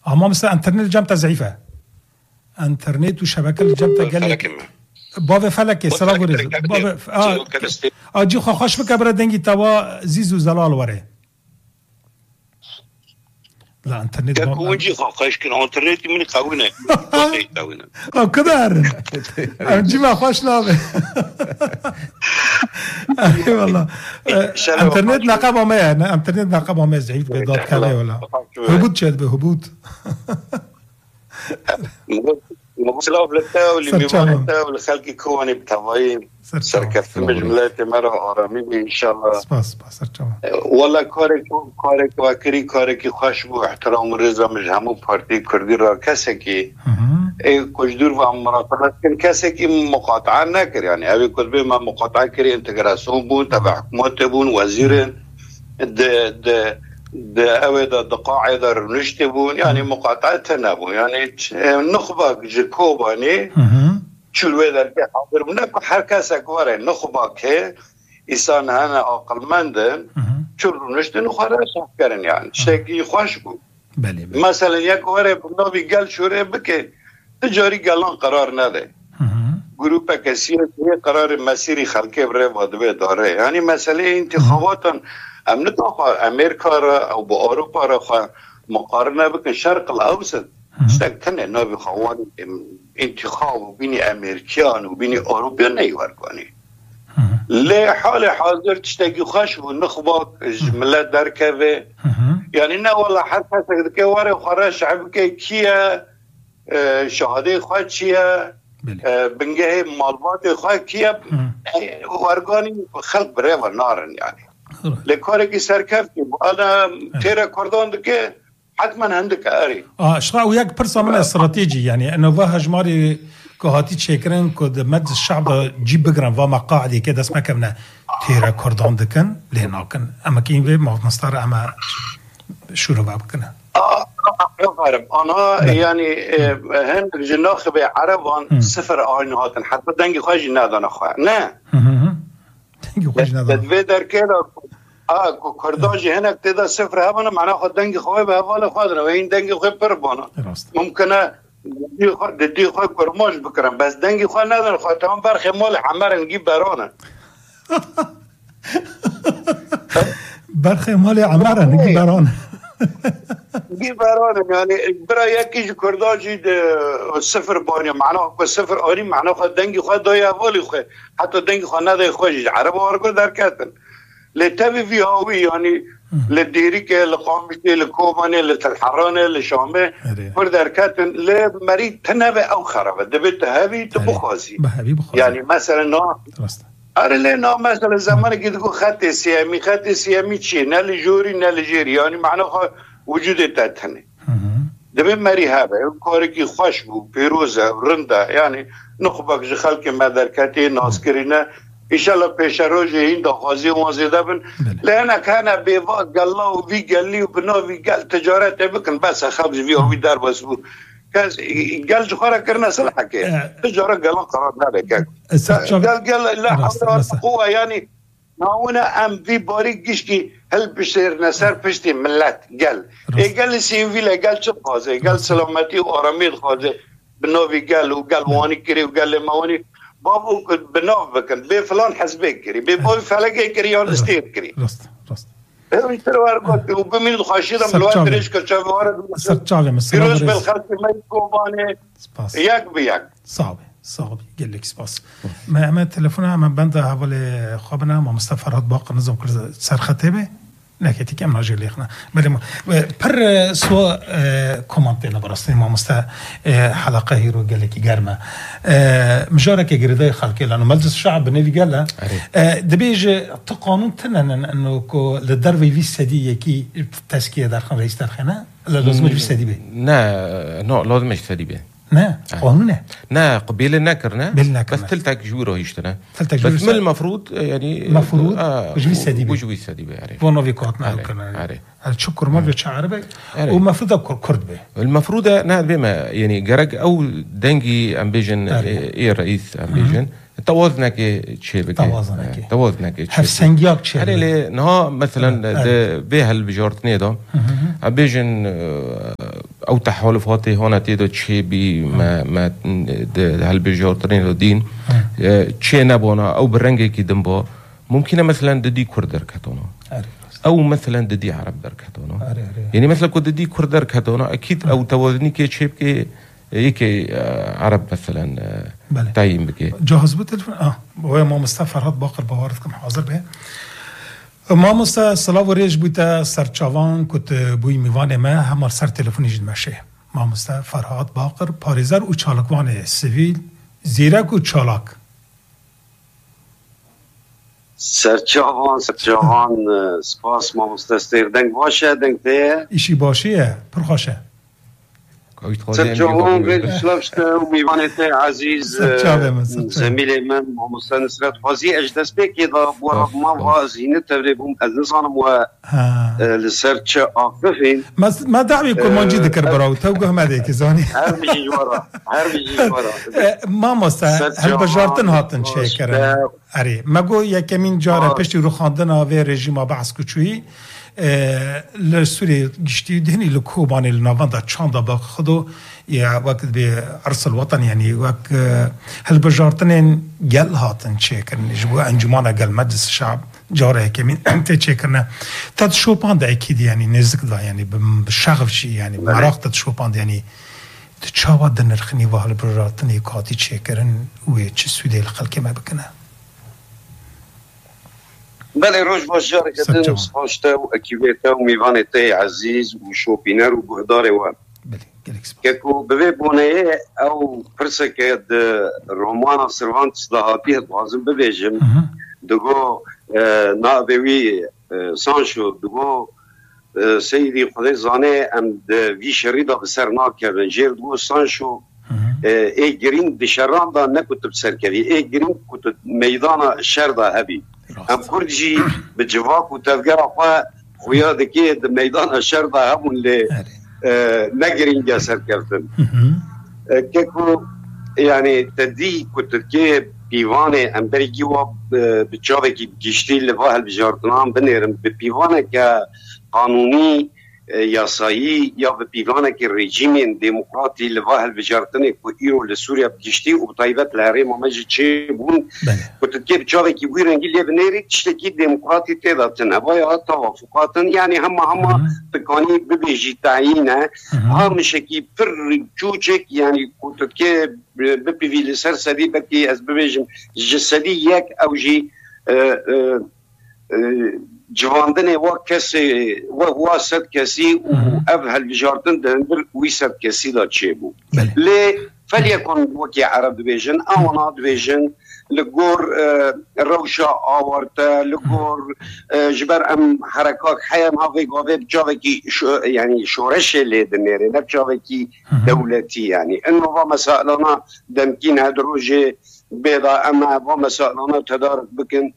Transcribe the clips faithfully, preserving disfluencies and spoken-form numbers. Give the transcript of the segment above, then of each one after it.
اما مثلا انترنت جامتا ضعيفه انترنت وشبكه جامتا قال باب فلكي سلا غوريز باب اه اه جي خوش بكبر دنگي توا زيزو زلال وره لا انترنت ما كونجي خوش كن انترنت من قوينا قوينا اه كدار جي ما خوش نابه اي والله انترنت نقابه ما انترنت نقابه ما ضعيف بيضات كلي ولا هبوط شد بهبوط مغسلوا بلتا واللي بيمانتا والخلق كوني بتواين سركف مجملات مرة آرامي إن شاء الله سباس سباس سرچاوا والله کارک کارک واکری کارکی خوش بو احترام رضا مجموع پارتی کردی را کسی که کجدور و مراقبت کن کسی که مقاطعه نکر یعنی اوی کتبه ما مقاطعه کری انتگراسیون بون تبع حکومت بون وزیر ده ده ده اوی ده دقاعی در نشت بون یعنی مقاطعه نبون یعنی نخبه جکوبانی چلوه در که حاضر بون نکو هر کس اکواره نخبه که انسان هانا عقلمندن چلو نشت نخواره صحب کرن یعنی شکی خوش بود مثلا یک واره بنابی گل شوره بکه تجاری گلان قرار نده گروپ کسی قرار مسیری خلقه بره وادبه داره یعنی مسئله انتخاباتن امنت آخواه امریکا را او با اروپا را خواه مقارنه بکن شرق الاوسط شکتنه نابی خواه انتخاب و بینی امریکیان و بینی اروپا نیور کنی لی حال حاضر تشتاقی خوش و نخباک ملت درکوه یعنی نه والله هر کسی که واره خواه شعب که کیه شهاده خواه چیه بنگه مالبات خواه کیه وارگانی خلق بره و نارن یعنی لکاره که سرکف که انا تیره کردان که حتما هندک آری اشرا و یک پرسا من استراتیجی یعنی انو و هجماری که هاتی چکرن که مجلس الشعب جیب بگرن و مقاعدی که دست مکمنه تیره کردان دکن لیناکن اما که این وی مستار اما شروع بکنه أنا يعني هند جناخ بعربان سفر آينهاتن حتى دنگي خواجي نادان أخوة نه دنگي خواجي نادان تدوي در كده آه كرداجي هناك تدا سفر هبانا معناه خود دنگي خواهي بهوالا خادنا وين دنگي خواهي بربانا ممكنه دي خواهي كرماش بكرم بس دنگي خواهي نادان خواهي تمام برخي مال حمار نجيب برانا برخي مال عمارة نجيب برانا گیبرانم یعنی برای یکیش کرداجی صفر بانی معناه که صفر آنی معناه خود دنگی خود دای اولی خود حتی دنگی خود ندای خودش عرب آرگو در کتن لطبی وی هاوی یعنی لدیری که لقامشتی لکومانی لتلحرانه لشامه پر در کتن لمرید تنبه او خرابه دبیت هاوی تبخوازی یعنی مثلا نا آره لینا مثلا زمانی که دکو خط سیامی خط سیامی چیه نه لجوری نه لجیری یعنی معنی وجود تاتنه دبی مری هابه کاری که خوش بود پیروزه رنده یعنی نخبک ج خلق مدرکتی ناسکرینه انشالله پیش روز این دخوازی و مازیده بن لینا کانا بیواد گلا و وی گلی و بنا وی گل تجارت بکن بس خبز وی و وی در بس بود كاز قال جخارة كرنا سلحة كي تجارة قال قرار نابك قال قال لا حول قوة يعني ناونا أم في باريك جيشكي هل بشير نسر بشتي ملات قال إيه قال سينفيلا قال شو خازي قال سلامتي وأراميد خازي بنوفي قال وقال واني كري وقال لي ما واني بابو بنوف بكن بي فلان حسبك كري بي بابي فلقي كري يون استير كري رست رست وبمين الخاشيرة من الوقت ريش كالشافي وارد فيروز بالخلق ما يكوباني ياك بياك صعب صعب قال لك سباس ما ما تلفونها من بنده حوالي خوابنا ما مصطفى راد باق نظام كل سر خطيبه نكتي كم راجل ليخنا بل بر سو كومنتنا براسي ما مست حلقه هيرو قال لك جرمه مجارك جريده خلق لانه مجلس الشعب نبي قال دبيج قانون تنن انه كو للدربي في السديه كي تسكيه داخل رئيس الخانه لا لازم في السديه لا نو لازم مش سديه نه قانونه نه قبيل النكر بالنكر بس تلتك جورو هيشتنا بس من المفروض يعني المفروض وجوي السديبه وجوي السديبه يعني فونوفي كاتنا كنا الشكر ما بيتش عربي ومفروض كرد به المفروض نه بما يعني جرج او دنجي امبيجن ايه رئيس امبيجن توازنك شيء بك توازنك توازنك هف سنجياك شيء يعني نها مثلا ده به البجارتني ده امبيجن او تحالفات هون تيدو تشي بي ما ما هالبجارتين الدين تشي نبونا او برنجي كي دنبو ممكن مثلا ددي كردر كاتونا او مثلا ددي عرب در كاتونا يعني مثلا كو ددي كردر كاتونا اكيد او توازني كي تشي بكي يكي عرب مثلا تعيين بكي جاهز بالتلفون اه وهي ما مصطفى فرهاد باقر بواردكم حاضر به ما مصطفى صلاة وريج بوتا سرچاوان كنت بوي ميوان ما همار سر تلفوني جد ماشي ما مصطفى فرهاد باقر پاريزر و چالکوان سویل زیرک و چالاک سرچاوان سرچاوان سپاس ما مصطفى دنگ باشه دنگ ته ایشی باشیه پرخاشه سرچاوان غير شلافشتا وميوانته عزيز زميلي من مصطفى نصرت فازي اجدس بك اذا بورا ما وازينه تبريبهم النظام و السرچ عاطفين ما دعوي كل ما نجي ذكر براو توجه ما ذيك زاني هر بيجي ورا هر بيجي ورا ما مصطفى هل بجارتن هاتن شيكر اري ما جو يكمين جاره پشت رو خواندنا و رژیم بعث کوچویی لسوري جشتي دهني لكوباني لنافاندا تشاندا باق خدو يا وقت بأرس الوطن يعني وقت هالبجارتنين جل هاتن شكرن جوا انجمانا جل مجلس الشعب جاره كمين انت شكرنا تد شوبان ده اكيد يعني نزك ده يعني بالشغف شيء يعني مراق تد شوبان يعني تشاوى دنرخني وهالبجارتني كاتي شكرن ويتش سودي الخلق ما بكنا بله روش باشجار کدن سپاشته و اکیویته و میوانته عزیز و شوپینر و بهداره و که کو به بونه او پرسه که رومان سروانتس دهاتی لازم ببیجم دگو نابوی سانشو دگو سیدی خدای زانه ام وی شریدا بسر ناکردن جیر دگو سانشو ای گرین دشران دا نکتب سرکوی ای گرین کتب میدان شر دا هبی ام كردجي بجواك وتذكر اخويا خويا دكي ميدان الشرطه هم اللي نقرين جاسر كابتن كيكو يعني تدي كنت كي بيواني ام بريجي و بتشابكي بجشتي اللي فاهل بجارتنام بنيرم بيواني كقانوني یاسایی یا به پیوانه که رژیم دموکراتی لواهل بجارتنه که ایرو لسوریا بگشتی و بطایبت لحره مامجه چه بون کتت که بچاوه که بوی رنگی لیه بنیری تشتکی دموکراتی تیداتن هوایا توافقاتن یعنی همه همه تکانی ببیجی تعیینه همشکی پر چوچک یعنی کتت که بپیوی لسر سدی بکی از ببیجم جسدی یک او جی جواندن و کسی و واسط کسی و افهل بجارتن دندر ویسط کسی دا چه بو لی فلیکن وکی عرب دویجن اونا دویجن لگور روشا آورتا لگور جبر ام حرکات حیام هاوی گاوه بجاوه کی یعنی شورش لیده میره نه بجاوه کی دولتی یعنی انو و مسائلانا دمکین هدروژه بیدا اما و مسائلانا تدارک بکن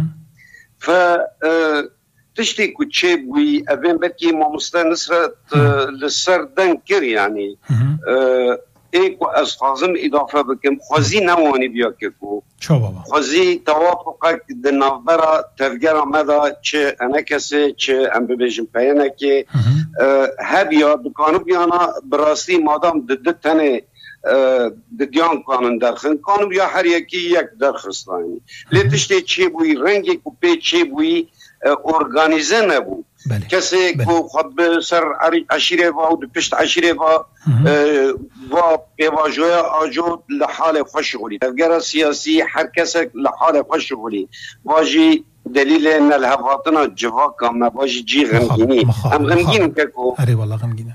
ف تشتي كوتشي بوي افين بكي ما مصطفى نصرت للسر دنكر يعني ايكو استاذم اضافه بكم خوزي نواني بياكو شو بابا خوزي توافقك دنافبرا تفجر مدى تش انا كسي تش ام بيجن بيانكي هبيا بكانو بيانا براسي مادام ضد تنه ددیان قانون درخن قانون یا هر یکی یک درخستانی لیتشتی چی بوی رنگی کوپی چی بوی ارگانیزه نبود کسی که خود سر عشیره و پشت عشیره و و پیواجوی آجود لحال خوشگلی تفگر سیاسی هر کسی لحال خوشگلی واجی دلیل ان الهواتنا جواکا ما واجی جی غمگینی هم غمگین که کو اری والله غمگینه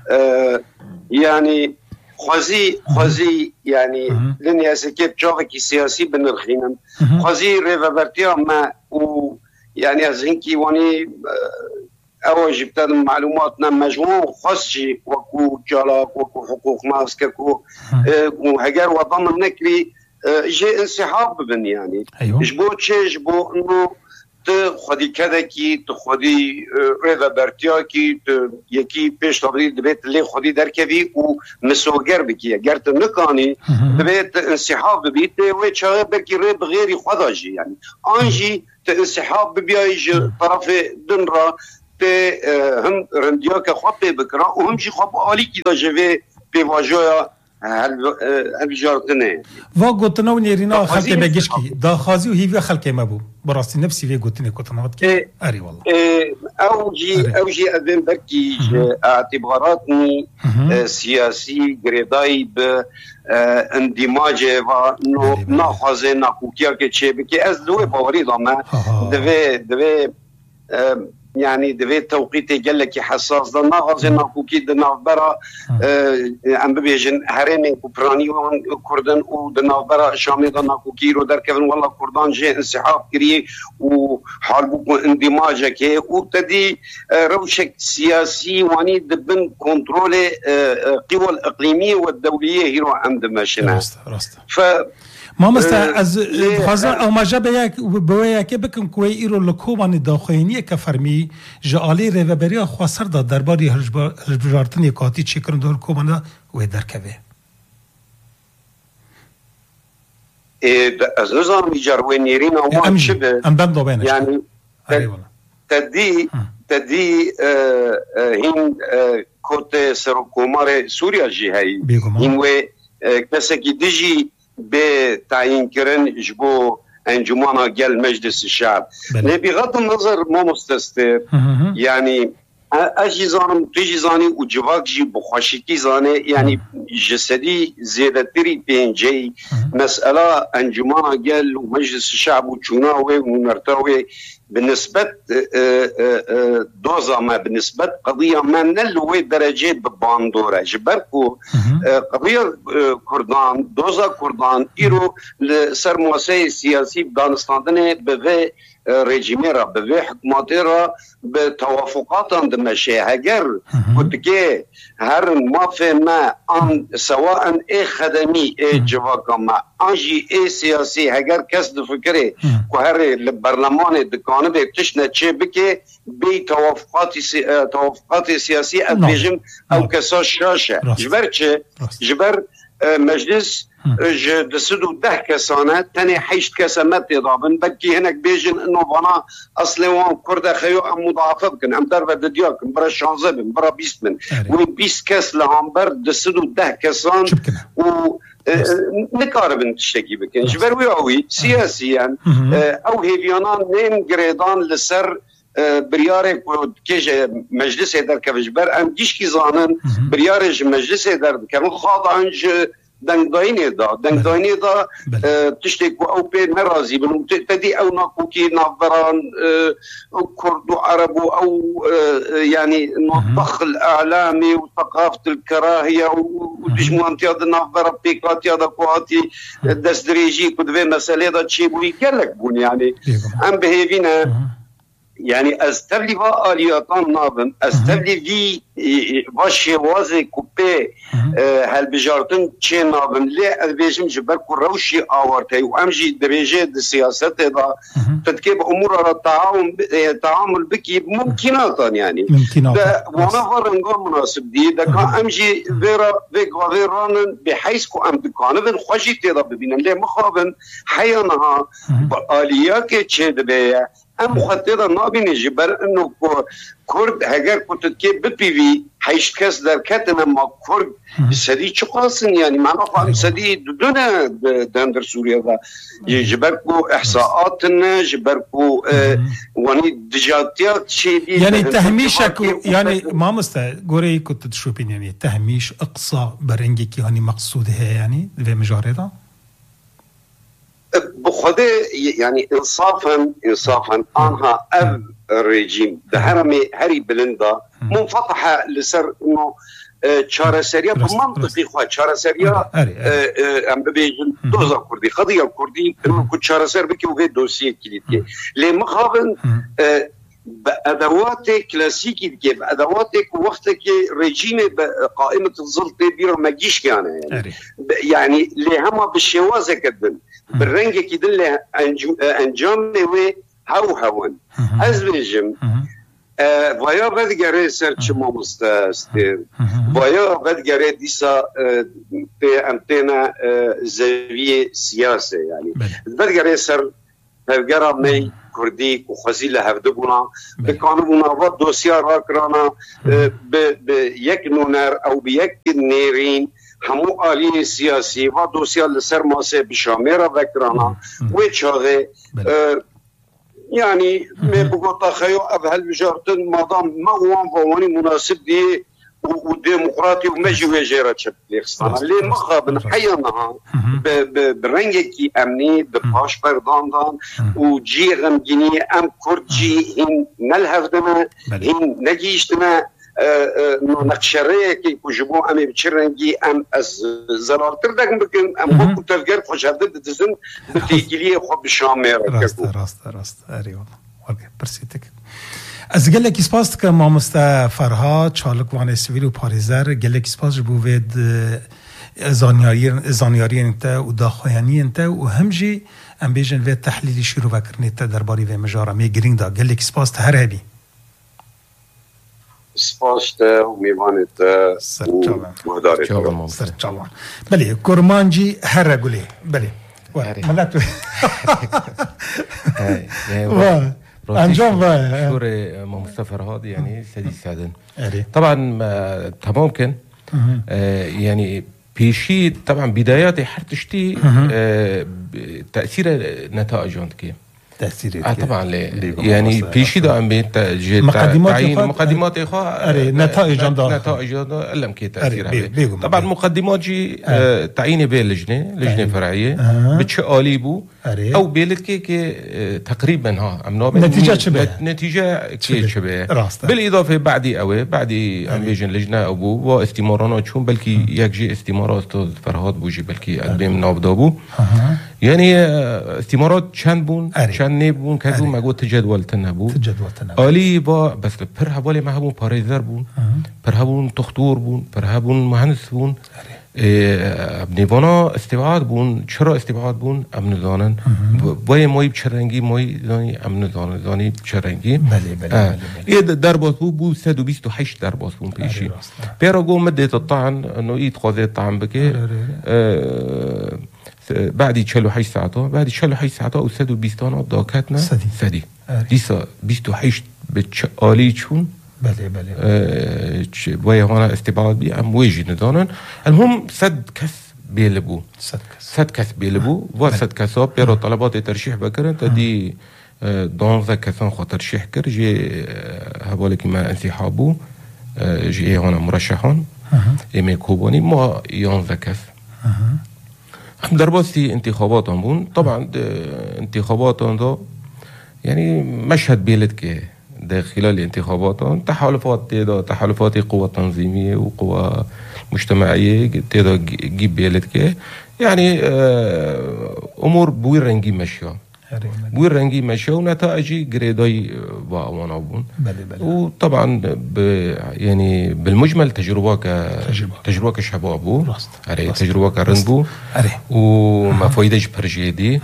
یعنی خوازی خوازی یعنی لنی از که جاوکی سیاسی بنرخینم خوازی ریوورتیا ما و یعنی از اینکه وانی اواج بتاد معلوماتنا مجموع خاصی وکو جلاک وکو حقوق ماسک وکو و هگر وضم نکری جه انسحاب ببن یعنی جبو چه جبو انو تو خودی کده کی تو خودی ریو برتیا کی تو یکی پیش تابدی دبیت لی خودی درکوی و مسوگر بکی اگر تو نکانی دبیت انسحاب ببیت و چه برکی ری بغیری خدا جی یعنی آنجی تو انسحاب ببیایی طرف دن را ته هم رندیا که خواب بکرا و هم چی خواب آلی کی دا جوه پیواجویا هل جارتنه و گوتنو نیرینا خلق بگشکی دا خازی و هیوی خلق مبو براستی نفسی وی گوتنی کتنوات که اری والله او جی او جی ادن بکی اعتباراتنی سیاسی گریدایی به اندماج و ناخوازه ناکوکیا که چه بکی از دوی باوری دامه دوی دوی يعني دوی توقيتي قال لك حساس ده ناغاز ناكوكي ده نافبرا ام ببيجن هرمين كوبراني وكردن و ده نافبرا شامي ده ناكوكي رو در كفن والله كردان جي انسحاب كري و حال بكو اندماجه كي و تدي روشك سياسي واني دبن كنترول قوى الاقليميه والدوليه هيرو عند ماشنا ف ما مثلا از خازن او ماجا یک بویا که بکن کوی ایرو لکوبان داخوینی که فرمی جالی ریوبریا خواصر دا درباری هلبجارتنی کاتی چیکرن دور کوبان و درکوه از نظام جروینیرین اوان شبه ام بند بینش یعنی تدی تدی هین کوت سرکومار سوریا جی هی هین و کسی که دیجی به تعیین کردن جبو انجمن گل مجلس الشعب بغض النظر ما مستستر يعني اجي زانم تجي زاني وجواك جي بخوشيكي زاني يعني جسدي زيادة تري بينجي مسألة انجمن گل ومجلس الشعب وچوناوي ونرتاوي بالنسبة دوزا ما بالنسبة قضية ما نلوي درجة بباندورة جبركو قضية كردان دوزا كردان إيرو لسر موسيقى سياسي بدانستاندنه بوي رژیمه به حکومتی را به توافقات اندمشه اگر کدکه هر مافهمه آن سواء ای خدمی ای جواکا ما آنجی ای سیاسی اگر کس دفکره که هر برلمان دکانه بکتش نچه بکه بی توافقات سی... توافقات سیاسی ادویجم او کسا شاشه جبر چه؟ جبر مجلس دسدو ده كسانة تاني حيشت كسامات يضابن بكي هناك بيجن انه بنا اصلي وان كرده خيو ام مضاعفة بكن ام دربة ددياك مبرا شانزة بن مبرا بيست من وين بيست كاس لهامبر دسدو ده كسان و نكاربن تشتكي بكن جبروي اوي سياسيا او هيفيانان نين جريدان لسر بريارك كيج مجلس هدر كفجبر ام ديش كي زانن بريارج مجلس هدر كم خاضعنج دنگداینی دا دنگداینی دا تشتك او بي مرازي بنو تدي او ناكوكي نافران كرد وعرب او يعني نطبخ الاعلامي وثقافه الكراهيه ودجمانت يا نافر بيكات يا كواتي دسدريجي كدوي مساله دا تشي بو يقلك بون يعني ام بهيفينا يعني استبلي با آلياتان نابن استبلي في باشي وازي كوبي هالبجارتن چه نابن لي البيجم جبر كروشي آورتي وامجي دريجة دي سياسات دا تتكيب امور على التعاون تعامل بكي ممكناتا يعني ممكناتا وانا فرنقا مناسب دي دا كان امجي فيرا فيقا فيرانن بحيث كو ام بكانبن خوشي تيدا ببينن لي مخابن حيانها آلياكي چه دبيا ام خطيرة نابين جبر انه كرد هجر كنت تكيب ببي في حيش كاس در كتنا ما كرد سدي چقاسن يعني معنا فهم سدي دونا داندر سوريا دا جبركو احصاءاتنا جبركو اه واني دجاتيات شيء يعني تهميشك يعني ما مستا غوري كنت تشوفين يعني تهميش اقصى برنجك يعني مقصودها يعني في مجارده بخده يعني انصافا انصافا انها اب الرجيم ده هرمي هري بلندا منفتحه لسر انه چاره سريا بمنطقي خو چاره سريا ام بيجن دوزا كردي قضيه كردي انه كنت چاره سر بكي وغير دوسيه كليتي لي مخابن بادوات كلاسيكي دي بادوات وقتك رجيم قائمه السلطه بيرو ما جيش يعني يعني اللي هم بالشوازه كدن بالرنجه كيدل انجام و هاو هاون ازبيجم ويا بدگره سرچ ما مستستر ويا بدگره ديسا تي امتنا زاويه سياسه يعني بدگره سر بدگره مي کردی و خزی لهفده بونا بکانه بونا و دوسیا را کرانا به یک نونر او به یک نیرین همو آلی سیاسی و دوسیا لسر ماسه بشامه را وکرانا و چاقه يعني ما بقطع خيو أبهل بجارتن مادام ما هو فواني مناسب دي وديمقراطي ومجي وجيرة شبه ليخستان اللي مخابن حيانها برنجكي أمني بباش بردان دان وجي غمجيني أم كردجي هن نلهفدنا هن نجيشتنا نقشره که کجبو امی بچرنگی ام از زرارتر دکن بکن ام بو تفکر خوشحالده دزن بتیگیلی خوب بشام میره راست راست راست اریوان ورگه پرسیتک از گلکی سپاس که ما مستا فرهاد چالک وان سویل و پاریزر گلکی سپاس بو وید زانیاری زانیاری انت و داخویانی انت و همجی ام بیجن وید تحلیلی شروع وکرنی تا درباری و مجاره می گرینگ دا گلکی سپاس تا هر هبی سپاس و میوانت و مهدارت سرچاوان بله کرمانجی هر رگولی بله ملت انجام شكور مصطفى فرهاد يعني سدي سادن طبعا تمام كان يعني بيشي طبعا بدايات حرتشتي تأثير نتائج عندك تأثير آه طبعا يعني بيشي ده عم بيتجي مقدمات مقدمات إخوة نتائج عندها نتائج عندها ألم كي تأثيرها طبعا مقدمات جي آه تعيين بين لجنة لجنة فرعية آه. بتشقالي بو أو بيلت كي كي تقريبا ها عم نتيجة شبه نتيجة كي شبه بالإضافة بعدي أوي بعدي عم بيجن لجنة أبو واستمارات شون بلكي يكجي استمارات أستاذ فرهاد بوجي بلكي قدام نابدابو يعني استمارات چند بون چند نبون كذو ما قلت جدول تنبو جدول تنبو آلی با بس پر حوالی ما همون پاريزر بون پر همون تختور بون پر همون مهندس بون ابنیوانا استبعاد بون چرا استبعاد بون امن دانن بای مایی بچرنگی مایی دانی امن دانن دانی بچرنگی بله بله بله در باز بو بو صد و بیست و هشت در باز بون پیشی پیرا گو مدت الطعن انه ايد خوازه الطعن بكي بعد چهل و هشت ساعته بعد چهل و هشت ساعته او صد و بیست داکتنا سدی سدی دیسا بیست و هشت بچ آلی چون بله بله وای هانا استبعاد بی ام ویجی ندانن المهم صد کس بیلبو صد کس صد کس بیلبو و صد کسا پیرا طلبات ترشیح بکرن تا دی دانزه کسان خوا ترشیح کر جی حوالی که ما انسحابو جی هانا مرشحان ایمی کوبانی ما یانزه کس هم درباستی انتخاباتهم بون طبعا انتخاباتهم ده يعني مشهد بيلد كي ده خلال انتخاباتهم تحالفات تيدا تحالفات قوى تنظيمية وقوى مجتمعية تيدا جيب بيلد كي يعني أمور بوير رنجي مشيا بوير رنجي مشيا ونتائجي جريداي وانا بون وطبعا يعني بالمجمل تجربة ك تجربة كشباب بو أري تجربة كرنبو وما فايدش برجيدي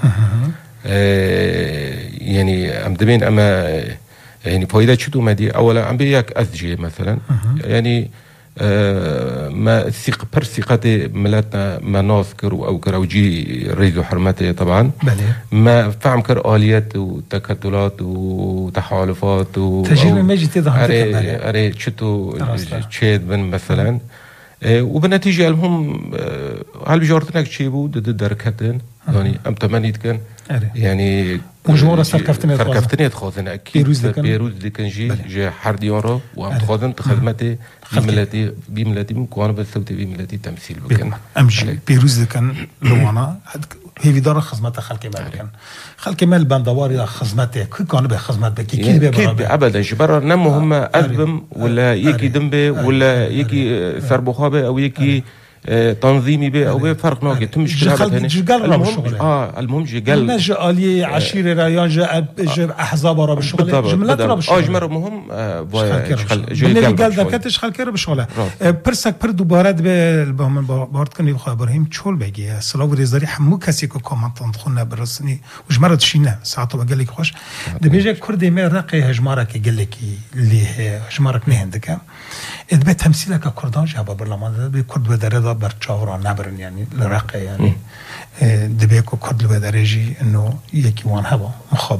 يعني أم دبين أما يعني فايدة شتو مدي أولا عم بياك أسجي مثلا يعني ما ثق بر ثقة ملاتنا ما نذكر أو كروجي ريزو حرمته طبعا بله. ما فهم كر آليات وتكتلات وتحالفات و تجربة ما جت تظهر أري أري شتو شيد بن مثلا وبنتيجة المهم هل بجارتنا كشيبو ضد دركتن يعني أم تمنيت كان يعني وجمهور سركفتني سركفتني تخاذن أكيد بيروز دكان جي جي حرديارا وأم تخاذن خدمتي بملتي بملتي مكوان بسوتي بملتي تمثيل بكن أمشي بيروز دكان لوانا هي بدار خدمات خلق مال كان خلق مال بندواري خدمته كل كانوا بخدمات بكي كي ببرا أبدا جبرا نم هم أذبم ولا يكي دمبه ولا يكي سربخابه أو يكي تنظيمي به أو به فرق ناقي تمش كلها المهم آه المهم جقل نجى آلية عشيرة ريان جاء جاء أحزاب ورا بالشغل جملات را بالشغل أجمر مهم بالنسبة قال ذكرتش خل كير بالشغل برسك بردو بارد بالبهم بارد كني بخا إبراهيم شول بيجي سلاو ريزاري حمو كسي كو كمان تدخلنا بالرسني وجمرة تشينا ساعته بقول لك خوش دبيجي كردي ما رقي هجمارك قال لك اللي هجمارك نهندك إذا بتمثيلك كردان جاب برلمان بكرد بدرجة برشاورا نبرن يعني لرقة يعني دبيكو كرد بدرجة إنه يكي وان هوا مخابر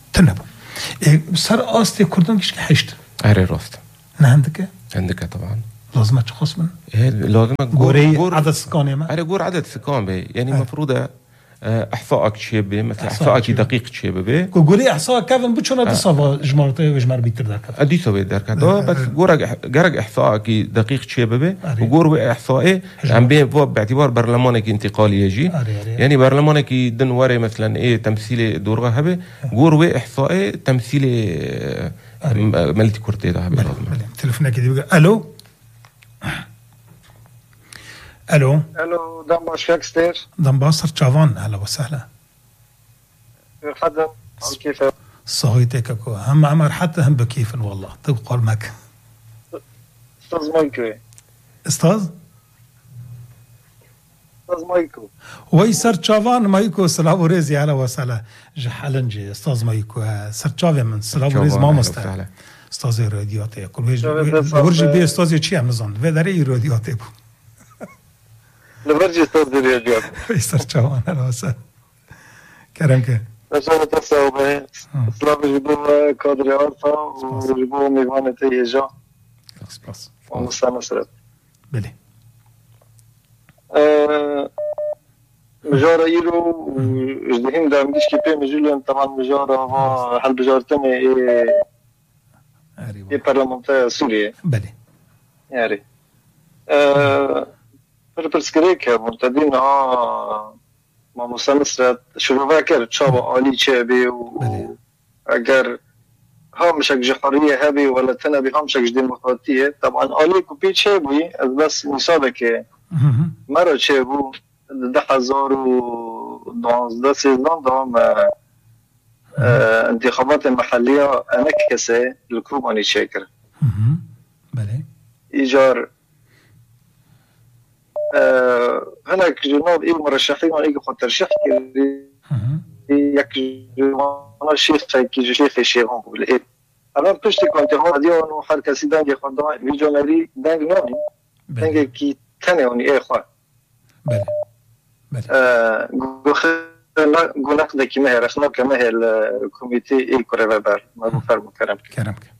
تنبو سر آستی کردن کش که هشت آره راست نه عندك عندك طبعا لازم تشخص من لازم قوري عدد سكان ما أنا قور عدد سكان بي يعني مفروض إحصائك شيء بي مثل إحصائك دقيق شيء بي قوري إحصاء كيفن بتشون تصفى جمرتي وجمر بيتر دركت أدي سوي دركت بس قورك قرق إحصائك دقيق شيء بي وقور إحصائي عم بي باعتبار برلمانك انتقالي يجي يعني برلمانك دن وري مثلا إيه تمثيلي دورها هبي قور إحصائي تمثيلي ملتي كورتي ده هبي لازم تلفونك يدي ألو الو الو دمباش فاكستير دمباصر تشافان اهلا وسهلا خدم كيف صحيتك اكو هم عمر حتى هم بكيف والله تبقى المك استاذ مايكو استاذ استاذ مايكو وي سر تشافان مايكو سلام وريزي اهلا وسهلا جحلنجي استاذ مايكو سر تشافان من سلام وريز ما مستعد استاذ راديوتي كل وجه ورجي بي استاذ چی هم نزان و داری رادیوتي بو لبرجي استاذ راديوتي يسر تشافان اهلا وسهلا كرمك أنا تصاوب سلام جبوا كادر عرفة وجبوا ميوانة تيجا سباس ومستعد سرت بلي مجارة إيرو وجدهم دامجيش كيبي مجولن طبعا مجارة حل بجارتنا إيه إيه برلمانتا سوريا بلي يعني بربرسكريك مرتدين ها ما مستمسرت شو بفكر تشابه عالي شابي و اگر همشك جحرية هبي ولا تنبي همشك ديمقراطية طبعا عالي كوبي شابي بس مسابقة مرة شابو ده هزار و دوازده سيزدان دام انتخابات محلية أنا كسي الكوباني شاكر بلي إيجار آه هناك جناب إيه مرشحين وإيه خد ترشيح كذي يك جناب شيخ كي شيخ الشيخون بالإيه أنا بتشتي كنت هون ديون وحركة سيدان جي خدام فيجونري دانج نوني دانج كي تاني إيه خوا بله بله آه قلنا قلنا ده كما هي رخنا كما هي الكوميتي إيه كوريفابر ما بفرم كرم كرمك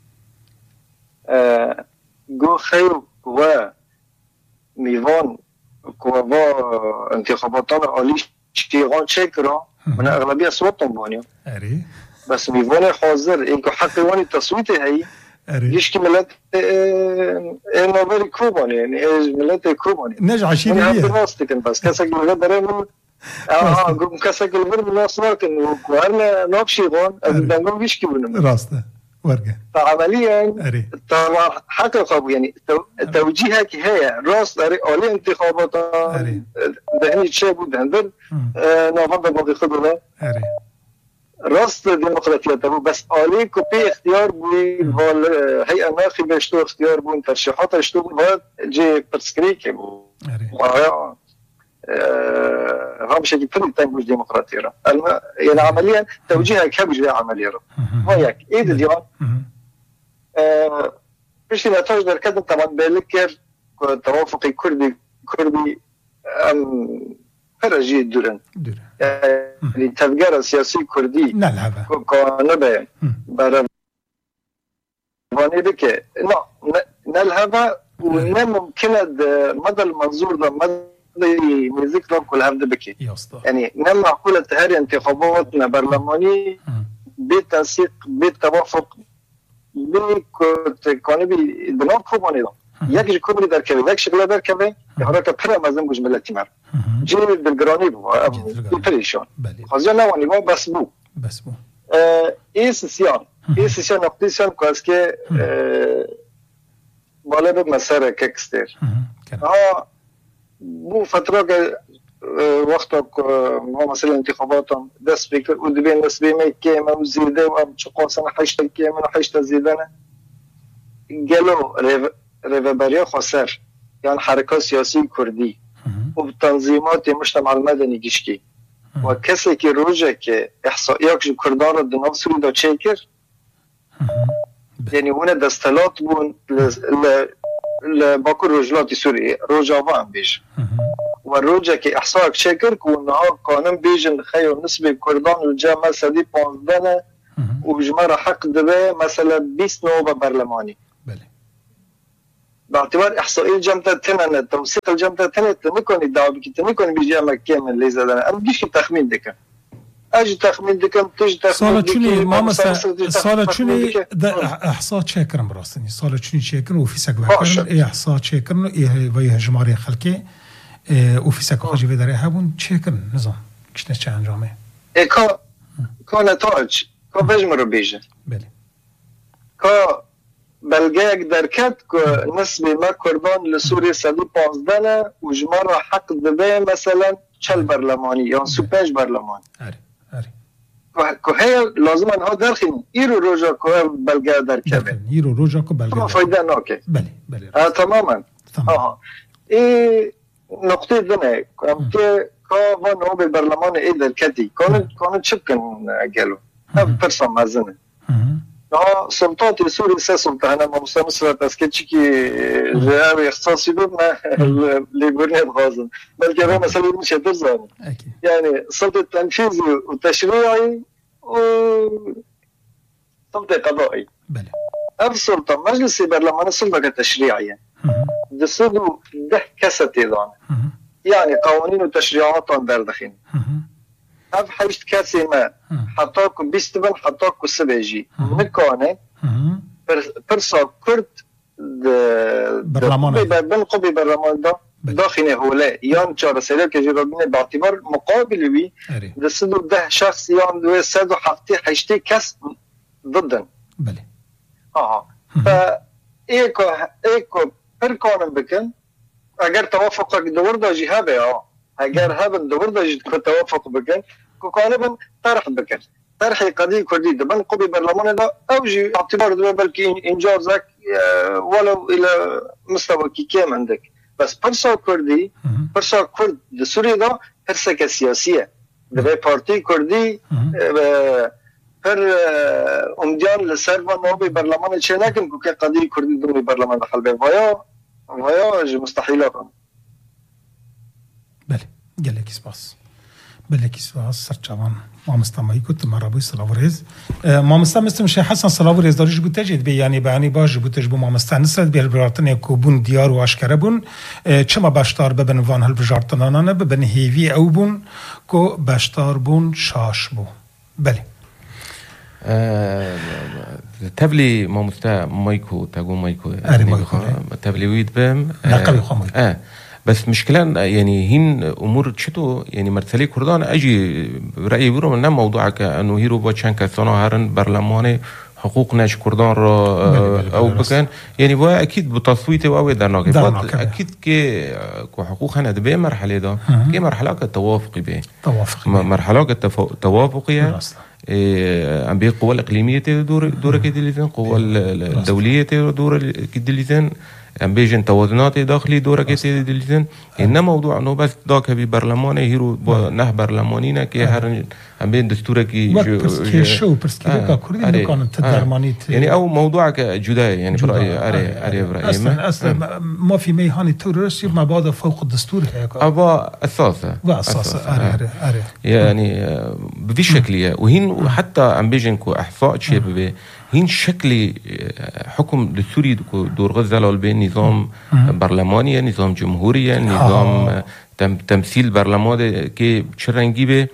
آه جو خير و ميفان كوفا انتخاباتنا عاليش كيغان شكرا من أغلبية صوتهم بانيو أري بس ميفان حاضر إنكو حقيقاني تصويتي هاي يش كي ملت نوبري كوباني يعني ملت كوباني نجع شيء يعني هم براستكن بس كسك الغدر من آه قم كسك الغدر من أصلاً وقارنا نابشي غان أبداً بيش كي بنم راسته ورقة فعمليا أري طبعا حقيقة يعني توجيهك هي راس أري أولي انتخابات دهني شاب ودهندل نوفمبر بعد خدمة أري راس الديمقراطية تبو بس أولي كوبي اختيار بوي فال هيئة ناخبة شتو اختيار بوين ترشيحات شتو بوين جي برسكريك بو أري هم شيء كتير تنبوش ديمقراطية يعني عمليا توجيهك هبج ذا عمليا وياك إيه ديان بيش نتاج در كده طبعا بالكر توافقي كردي كردي أم فرجي دورن يعني تفجير سياسي كردي نلعبه كنبه برا واني بك لا نلعبه ونمكن مدى المنظور ده مدى ميزيك كل هذا بكي يعني نعم معقولة هذه انتخاباتنا برلماني بتنسيق بالتوافق بكوني بنوع كوباني ده يكش كوباني در كبي يكش شغله در كبي يحرك بحرم مازن بوج ملتي مر جي بالجراني بو بالبريشون خزينا واني ما بس بو بس بو ايه سيسيان ايه سيسيان نقطيسيان كاسكي بالا بمسار كيكستير ها بو فترة وقتك ما مثلا انتخاباتهم دست بكر ودبين دست بيمي كيما وزيدة وابتشقون سنة حيشتا كيما وحيشتا زيدانا قالوا ريفابريا خسر يعني حركة سياسية كردي وبتنظيمات المجتمع المدني جيشكي وكسي كي روجة كي إحصائيات جو كردان رد نفسه دا تشيكر يعني هنا دستلات بون لباكو رجلات سوريا روجا وان بيج والروجا كي إحصائك شكر كونها قانون بيجن خير نسبة كردان الجامعة سدي بانزدنا و جمارة حق دبي مثلا بیست نوبة برلماني. بله. باعتبار إحصائية الجامعة تنانا توثيق الجامعة تنانا تنكوني دعوة بكي تنكوني بيجي أما كامل ليزا دانا أم بيش تخمين دكا أجي تخمين دكا تجي تخمين دكا سالة ما مثلا سالة شوني إحصاء شاكرم براسني سالة شوني شاكرم وفي سك بكرن إيه إحصاء شاكرن إيه ويه جمارة خلقي وفي سك خاجي بدري هابون شاكرن نظام كشنا شان جامعة إيه كا كا نتاج كا بجمر بيجي بله كا بلغاك دركت که نسبه ما کردان لسوری صد و پانزده و جمار حق دبه مثلا چل برلمانی یا سو پنج برلمان آره آره که هی لازم انها درخین ایرو روژا که بلغا درکبه ایرو روژا که بلغا فایده ناکه بله بله تماما آها ای نقطه دنه که که و نوع برلمان ای درکتی کانو چپ کن اگلو پرسان مزنه ها سلطات سوري سه سلطانه ما مستمسرت از که چی که جواب اختصاصی بود ما لیبرنی بخوازم بلکه به مثلا میشه درزانه يعني سلطه تنفيذي وتشريعي و سلطه قضائي بله اف سلطه مجلس برلمان سلطه تشريعيه دسدو ده كستي دان يعني قوانين وتشريعات دردخين اف حيشت كاسي ما حطاكو بيستبن حطاكو سبيجي نكونه برسا كرت برلمان بن قبي برلمان دا داخل هولا يان چهار ساله که جرابين باعتبار مقابل بي دسدو ده شخص يان دو سد و هفته هشته کس ضدن بله آها فا ايكو ايكو پر کانم بکن اگر توافق دور دا جي هبه اه اگر هبن دور دا جي توافق بکن که غالبا طرح بکن طرح قضية كردي دبن قبي برلمان دا اوجي اعتبار دو بلكي انجازك ولو الى مستوى كي كام عندك بس برسا كردي برسا كرد سوريا دا برسا سياسية دبي بارتي كردي پر امديان لسروا نوبي برلمان چه نکن که قضية كردي دمي برلمان دخل به ويا ويا مستحيلات بله گلکی سپاس بلکی سپاس سرچوان ما مستمعی کت مرابوی سلاورز ما مستمستم شیخ حسن سلاورز داریش بود تجد بی یعنی بیانی باش بود تجب ما مستنسد بیل براتن کوبون دیار و اشکره بون چما باشتار ببن وان هل بجارتنانه ببن هیوی او بون کو باشتار بون شاش بو بله تبلي ما مستا مايكو تاقو مايكو تبلي ويد بهم نقبي خمي اه بس مشكلة يعني هين أمور تشتو يعني مرتلي كردان أجي رأيي برو من موضوع كأنه هيرو باتشان كثنا هرن برلماني حقوق ناش كردان را أو بكن يعني با أكيد بتصويت أو درناك أكيد كي كحقوق هنا دبي مرحلة ده كي مرحلة كتوافقي به توافقي مرحلة كتوافقية عم بيه القوى الإقليمية دور دور كدليزن قوى الدولية دور كدليزن عم بيجن توازنات داخلي دور كدليزن إنما موضوع إنه بس داك ببرلمان هيرو نه برلمانينا كي هر عم بين دستور كي جو شو برسكيكا كردي كانت تدرمانيت يعني أو موضوع كجداء يعني برأي أري أري برأي أصلا أصلا ما في ميهاني تورس ما بعد فوق الدستور هيك أبا أساسا أساسا أري أري أري يعني بشكلية وهين حتى عم بيجن كو إحصاء شيء به هين شكل حكم السوري دور غزة بين نظام برلماني نظام جمهوري نظام تم تمثيل برلمان كي شرنجي به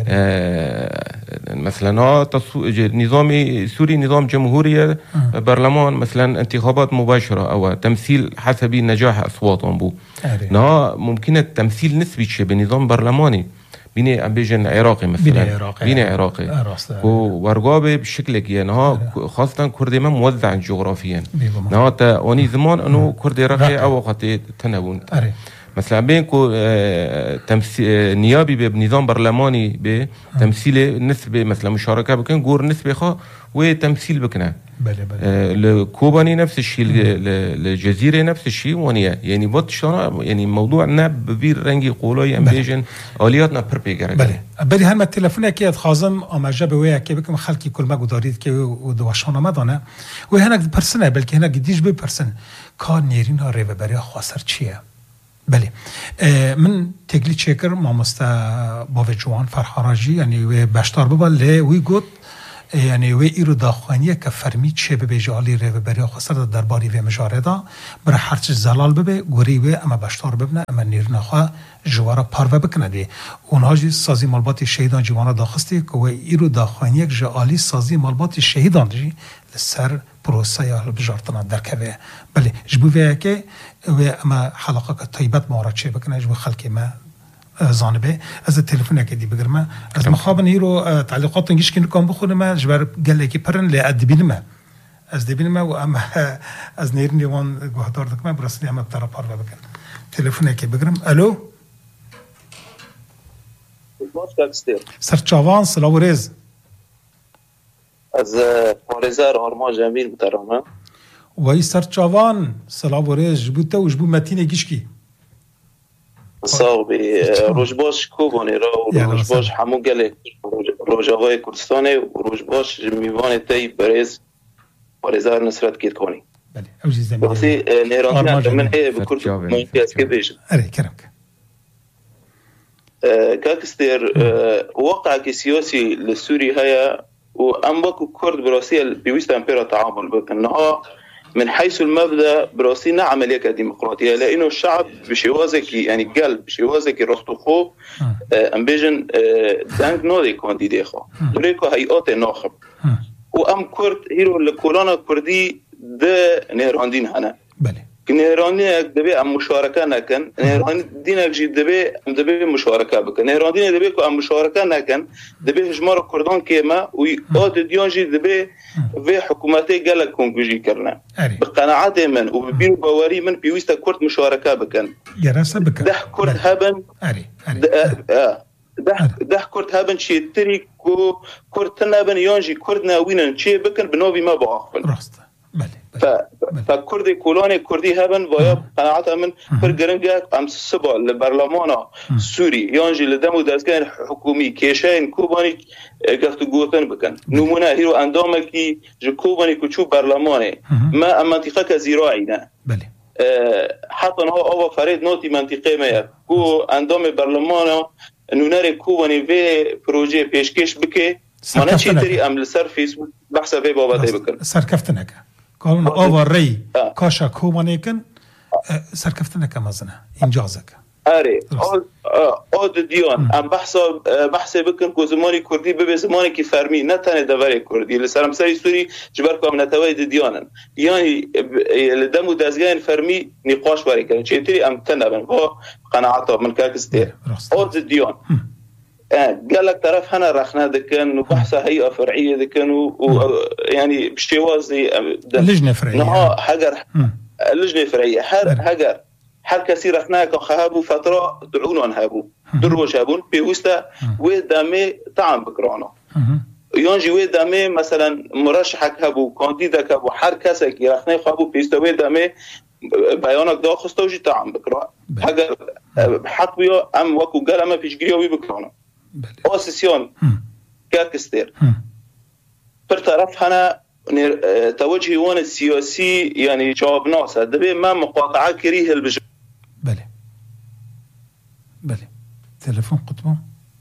مثلا نظام سوري نظام جمهوري برلمان مثلا انتخابات مباشرة أو تمثيل حسب نجاح أصواتهم بو نا ممكن التمثيل نسبي شيء بنظام برلماني بيني أم بيجن عراقي مثلا بيني عراقي ورقابة بشكل كي نها خاصة كردي ما موزع جغرافيا نها تا أني زمان أنه كردي عراقي أو وقت تناون مثلا بينكو تمثيل نيابي بنظام برلماني بتمثيل نسبة مثلا مشاركة بكن جور نسبة خا وتمثيل بكنا الكوباني نفس الشيء الجزيرة نفس الشيء ونيا يعني بطشنا يعني موضوعنا ببير رنجي قولي أمبيجن آلياتنا بربيجر بله بله هم التلفون كي خازم أما جاب ويا كي بكم خلقي كل ما قدرت كي ودواشنا ما دانا وهنا برسنة بلكي هنا قديش ببرسن كان نيرين هاري بري خاسر چيه بله من تقلي شكر ما مستا باوي جوان فرحراجي يعني باشتار ببال لي وي قد یعنی و ایرو داخوانیه که فرمی چه به جالی ره بری خسر درباری و مجاردا بر هرچ زلال ببه گوری و اما بشتار ببنه اما نیرنخوا جوارا پارو بکنه دی اونها جی سازی مالبات شهیدان جوانا داخستی که و ایرو داخوانیه که جالی سازی مالبات شهیدان جی لسر پروسه یا بجارتنا درکه بله جبوه که و اما حلقه که طیبت مارد چه بکنه جبو خلقی ما زانبه از التليفون كدي بقرما از مخابن يرو تعليقات نجيش كن كم بخونه ما جبر قال لك برن لأدبين ما از دبين ما وأما از نيرني وان جهدار دك ما برسني أما بترى بارلا بكن تليفون كي بقرم ألو سرچاوان سلام ورز از پارزار آرمان جمیل بترامه وای سرچاوان سلام ورز جبوته و جبو متین گیشکی صاحبي روجباش كوبوني رو روجباش همو گله روجاوای کردستانه و روجباش میوان تای برز پارزار نصرت کیت کنی بله اوجی زمین بسی نیرانی من هی بکرد ممکن است که بیش اره کرم که كاكستير واقع سياسي للسوري هيا وأم بكو كرد براسية بيوست أمبيرا تعامل بكنها من حيث المبدأ براسي نعم عملية ديمقراطية لأنه الشعب بشوازك يعني قلب بشوازك رختخو أم بيجن دانك نودي كانديدي خو دريكو هيئات ناخب وأم كرد هيرو لكولانا كردي ده نيراندين هنا بله نهرانی دبی ام مشارکه نکن نهرانی دینک جی دبی ام دبی مشارکه بکن نهرانی دبی که ام مشارکه نکن دبی هجمار کردان که ما و آد دیان جی دبی و حکومتی گلک کنگوژی کرنه بقناعت من و ببین باوری من بیویست کرد مشارکه بکن گرسه بکن ده کرد هبن اری اری ده ده کرد هبن چی تری کو کرد تنبن یانجی کرد نوینن چی بکن بنوی ما باخفل راست بله فكردي كولوني كردي هبن ويا قناعتها من فرقرنجا ام سبا لبرلمان سوري يانجي لدمو دازگان حكومي كيشين كوباني قفتو گوتن بكن نمونه هيرو اندامكي جو كوباني كوچو برلماني ما منطقه كزراعينا بله حتى هو اول فريد نوتي منطقه ما كو اندام برلمان نوناري كوباني في بروجي پیشکش بکه مانا چی تری ام لسر فيسبوك بحثا في بابته بكن سرکفتنک قالون آوار ری کاشا کومانی کن سرکفتنه که مزنه انجازه که آره آد دیان ام بحثا بحثه بکن که زمانی کردی ببه زمانی که فرمی نتنه دوره کردی لسرم سری سوری جبر که ام نتوای دیانن یعنی لدمو دازگان فرمی نقاش باری کنن چیتری ام تنبن با قناعتا من کاکستیر آد دیان قال لك طرف هنا رخنا دكان وبحثها هيئة فرعية دكان ويعني بشتوازي لجنة فرعية نها حجر اللجنة فرعية حر حجر حر كثير رخنا كخابو فترة دعونا نهابو دروش هابون بيوستا ويدامي طعم بكرانه يانجي ويدامي مثلا مرشحك هابو كانديدك هابو حر كسك رخنا خابو بيوستا ويدامي بيانك دا خستوجي طعم بكرا حجر حطبيا ام وكو قال اما بيشجريوي بكرانه أوسيسيون كاكستير پر طرف هنا توجهي وان السياسي يعني جواب ناسا دبي ما مقاطعة كريه البج بله بله تلفون قطبه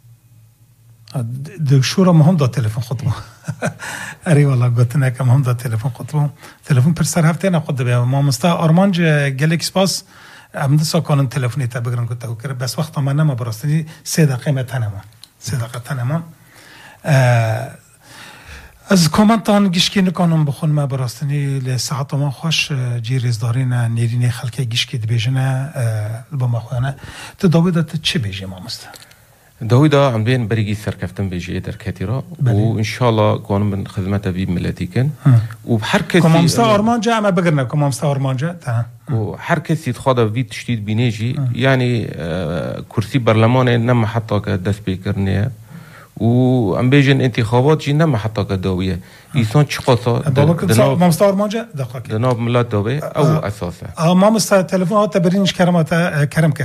دكشورة مهم دا تلفون قطبه اري والله قلتنا كم مهم دا تلفون قطبه تلفون پر سر هفتين قد بيه ما مستا ارمانج جالك سباس عمد سا كانن تلفوني تبقرن كنت اكره بس وقت ما نما براستني سه دقيقه تنما سه دقيقه تنما از کومنتان گیشکی نکنم بخون ما براستنی لساعت ما خوش جیرز دارین نیرین خلک گیشکی دبیجنه با ما خوانه تو داوود تو چه بیجی ما مست داوود عم بين بريجي سركفتن بيجي در كثيرة وإن شاء الله كون من خدمته بي ملاتيكن وبحركة كم مستوى أرمان جاء ما بقرنا كم مستوى أرمان جاء تمام وحركة يتخاض في تشديد بينيجي يعني آه كرسي برلمان نما حتى كدس بيكرنيه وعم بيجن انتخابات جي نما حتى كداوية يسون شقصة دناب ما مستوى أرمان جاء دقيقة دناب ملات داوية أو آه أساسا آه ما مستوى تلفون تبرينش كرمته كرمكه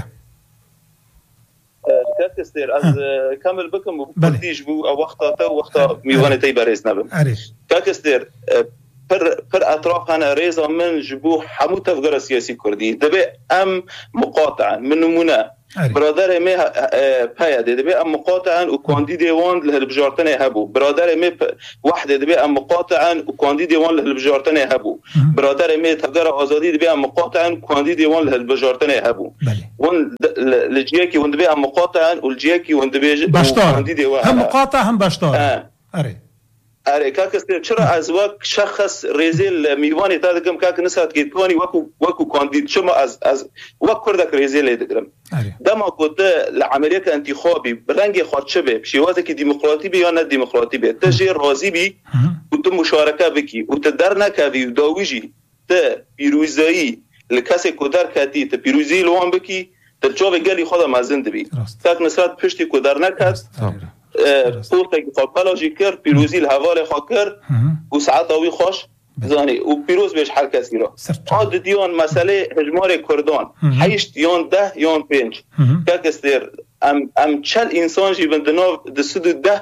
كاكستير از كامل بكم وبديش بو او وقتها تو وقتها ميوانه تي باريس نبم كاكستير پر پر اطراف هنا ريزا من جبو حمو تفجر سياسي كردي دبي ام مقاطعه من نمونه برادر می پایا دبی ام مقاطعا و کاندید وان لهالبجارتن هبو برادر می وحده دبی ام مقاطعا و کاندید وان لهالبجارتن هبو برادر می تقدر آزادی دبی ام مقاطعا و کاندید وان لهالبجارتن هبو وان لجيكي وان دبي ام مقاطعا والجيكي وان دبي كانديد هم مقاطع هم باشتار اري اره کاک است چرا از وک شخص ریزل میوانی تا دکم کاک نسات کی کوانی وکو وکو کاندید شما از از وک کردک ریزل دکرم دما قد العمليه انتخابي برنگ خود شبه شوازه کی دموکراتی بی یا نه دموکراتی بی تجی راضی بی و تو مشارکه بکی و ته در نکوی و داویجی ته پیروزایی لکاس کودر کتی ته پیروزی لوان بکی ته جواب گلی خود مازند بی تاک نسات پشتی کودر نکد پوسته که خالقالاجی کرد پیروزی الهوال خواه کرد و ساعت آوی خوش زانی و پیروز بهش هر کسی را عاد دیان مسئله هجمار کردان هشت یان ده یان پنج که کستر ام, ام چل انسان جی بندناو دستود ده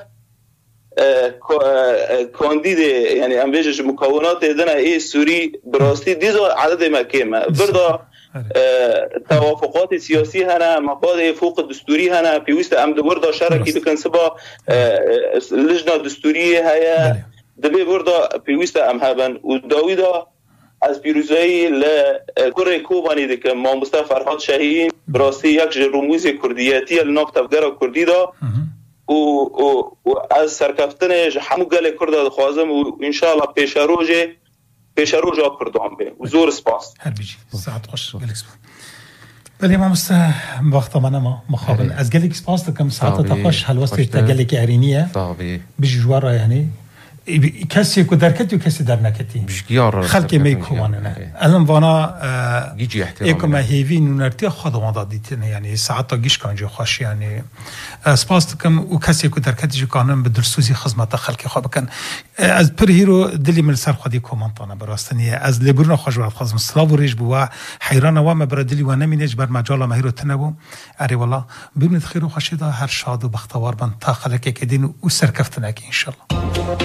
کاندید یعنی ام بیشش مکونات دنه ای سوری براستی دیزا عدد مکیمه بردا توافقات سیاسی هنه مقاد فوق دستوری هنه پیوست ام دوردا شرکی بکن سبا لجنه دستوری هیا دبی بردا پیوست ام هبن و داویدا از پیروزایی لکره کوبانی دکه ما مصطفی فرهاد شاهین براستی یک رموز کردیتی لناف تفگر کردی دا و, و, و از سرکفتن همو گل کرده خوازم و انشاءالله پیش روژه پیش روژه کردان به و زور سپاس هر بیجی ساعت خوش گلک سپاس بله ما مست وقت من ما مخابن از گلک سپاس دکم ساعت تخش حلوستی تا گلک ارینیه بیجی جوارا یعنی کسی که درکتی و کسی در نکتی خلق میکوانه نه الان وانا ایکم هیوی نونرتی خود واندا دیتنه یعنی ساعت تا گیش کنجا خوش یعنی سپاس دکم و کسی که درکتی جو کانم به درسوزی خدمت خلق خواه بکن از پر هیرو دلی من سر خودی کومانتانه براستنیه از لبرنا خوش ورد خواستم سلاو و ریج بوا حیران وام بر دلی و نمینج بر مجال ما هیرو تنبو اری والله ببینید خیر و خوشی دا هر شاد و بختوار بند تا خلق که دین و سرکفتنه که انشالله